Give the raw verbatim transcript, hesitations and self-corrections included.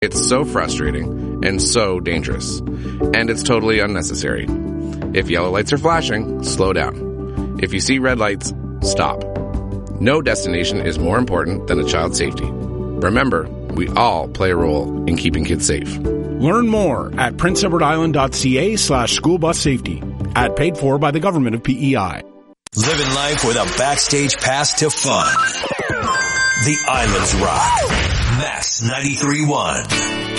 It's so frustrating and so dangerous, and it's totally unnecessary. If yellow lights are flashing, slow down. If you see red lights, stop. No destination is more important than a child's safety. Remember, we all play a role in keeping kids safe. Learn more at prince edward island dot c a slash school bus safety. Ad paid for by the government of P E I. Living life with a backstage pass to fun. The Islands Rock. Max ninety-three point one.